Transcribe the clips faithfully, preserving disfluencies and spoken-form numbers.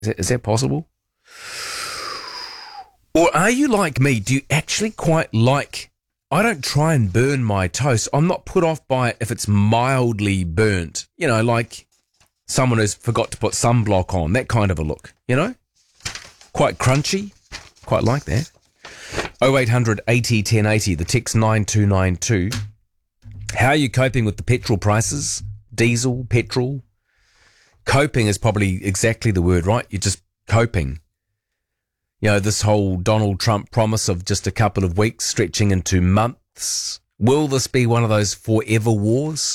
Is that, is that possible? Or are you like me? Do you actually quite like... I don't try and burn my toast. I'm not put off by it if it's mildly burnt. You know, like someone who's forgot to put sunblock on, that kind of a look, you know? Quite crunchy. Quite like that. oh eight hundred eighty ten eighty, the text nine two nine two. How are you coping with the petrol prices? Diesel, petrol? Coping is probably exactly the word, right? You're just coping. You know, this whole Donald Trump promise of just a couple of weeks stretching into months. Will this be one of those forever wars?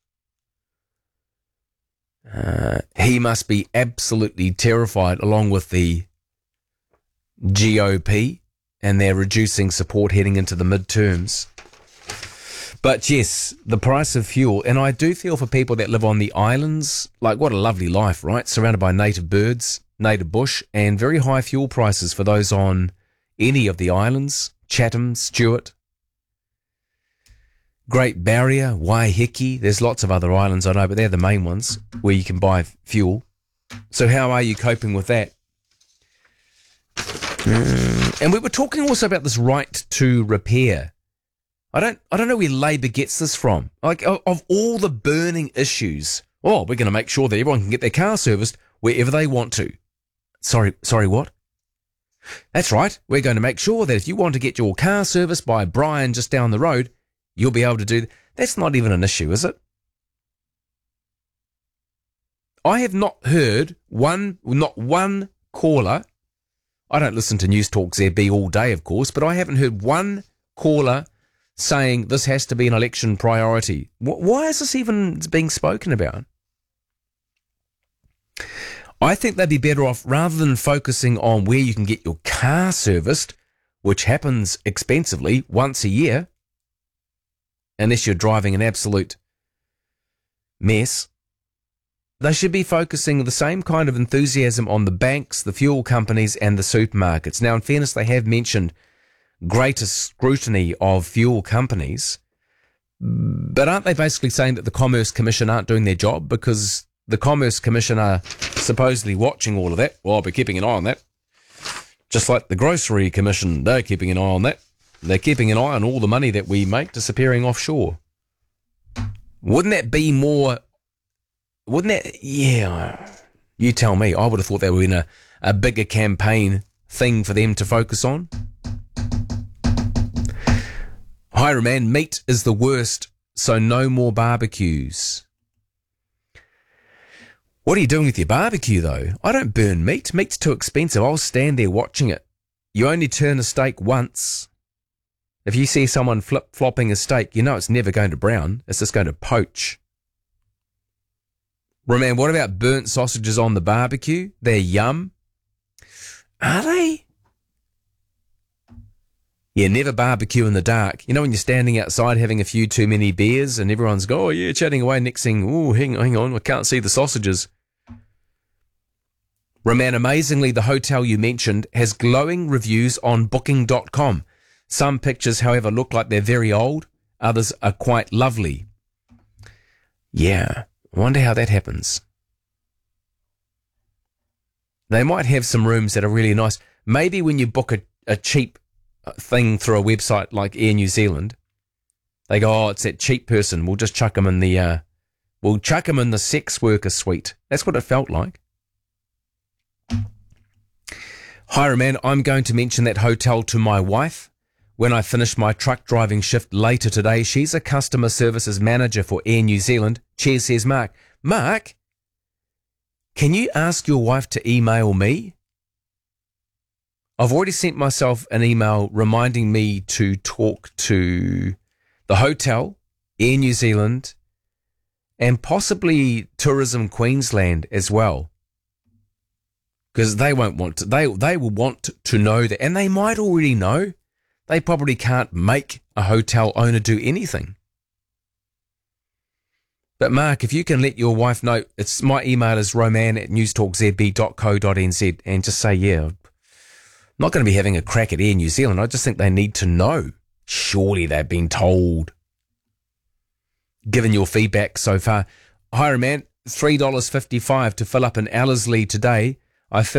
Uh, he must be absolutely terrified, along with the G O P, and they're reducing support heading into the midterms. But yes, the price of fuel, and I do feel for people that live on the islands, like what a lovely life, right? Surrounded by native birds, native bush, and very high fuel prices for those on any of the islands, Chatham, Stewart, Great Barrier, Waiheke. There's lots of other islands I know, but they're the main ones where you can buy fuel. So how are you coping with that? Mm. And we were talking also about this right to repair. I don't I don't know where Labour gets this from. Like, of, of all the burning issues, oh, we're going to make sure that everyone can get their car serviced wherever they want to. Sorry, sorry, what? That's right. We're going to make sure that if you want to get your car serviced by Brian just down the road, you'll be able to do that. That's not even an issue, is it? I have not heard one, not one caller. I don't listen to News Talk Z B all day, of course, but I haven't heard one caller saying this has to be an election priority. Why is this even being spoken about? I think they'd be better off, rather than focusing on where you can get your car serviced, which happens expensively once a year, unless you're driving an absolute mess. They should be focusing the same kind of enthusiasm on the banks, the fuel companies, and the supermarkets. Now, in fairness, they have mentioned greater scrutiny of fuel companies, but aren't they basically saying that the Commerce Commission aren't doing their job because the Commerce Commission are supposedly watching all of that? Well, I'll be keeping an eye on that. Just like the Grocery Commission, they're keeping an eye on that. They're keeping an eye on all the money that we make disappearing offshore. Wouldn't that be more... Wouldn't that... Yeah, you tell me. I would have thought that would have been a, a bigger campaign thing for them to focus on. Hiram, man, meat is the worst, so no more barbecues. What are you doing with your barbecue, though? I don't burn meat. Meat's too expensive. I'll stand there watching it. You only turn a steak once. If you see someone flip-flopping a steak, you know it's never going to brown. It's just going to poach. Roman, what about burnt sausages on the barbecue? They're yum. Are they? Yeah, never barbecue in the dark. You know when you're standing outside having a few too many beers and everyone's going, oh yeah, chatting away, next thing, oh, hang, hang on, I can't see the sausages. Roman, amazingly, the hotel you mentioned has glowing reviews on booking dot com. Some pictures, however, look like they're very old. Others are quite lovely. Yeah, I wonder how that happens. They might have some rooms that are really nice. Maybe when you book a, a cheap thing through a website like Air New Zealand, they go, oh, it's that cheap person. We'll just chuck them in the, uh, we'll chuck them in the sex worker suite. That's what it felt like. Hi, man, I'm going to mention that hotel to my wife when I finish my truck driving shift later today. She's a customer services manager for Air New Zealand. Cheers, says Mark. Mark, can you ask your wife to email me? I've already sent myself an email reminding me to talk to the hotel, Air New Zealand, and possibly Tourism Queensland as well. Because they won't want to, they, they will want to know that, and they might already know. They probably can't make a hotel owner do anything. But Mark, if you can let your wife know, it's my email is roman at newstalkzb dot co dot nz, and just say, yeah, I'm not going to be having a crack at Air New Zealand. I just think they need to know. Surely they've been told. Given your feedback so far. Hi, man, three dollars fifty-five to fill up in Ellerslie today. I feel